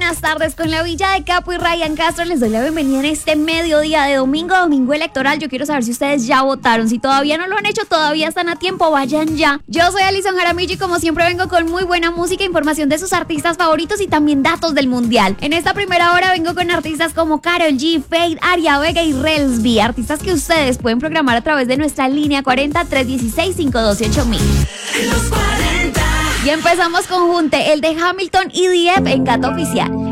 buenas tardes. Con la Villa de Capo y Ryan Castro les doy la bienvenida en este mediodía de domingo electoral. Yo quiero saber si ustedes ya votaron. Si todavía no lo han hecho, todavía están a tiempo, vayan ya. Yo soy Alison Jaramillo y como siempre vengo con muy buena música, información de sus artistas favoritos y también datos del mundial. En esta primera hora vengo con artistas como Karol G, Feid, Aria Vega y Relsby. Artistas que ustedes pueden programar a través de nuestra línea 40-316-512-8000. Los 40. Y empezamos con Junte, el de Hamilton y Dieppe en Gato Oficial.